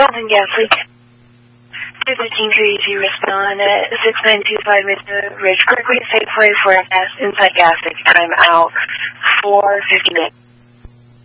Golden Gas Leak. 213-3 respond at 6925 Mr. Ridge Quickly Safeway for a gas inside gas time out for 50 minutes.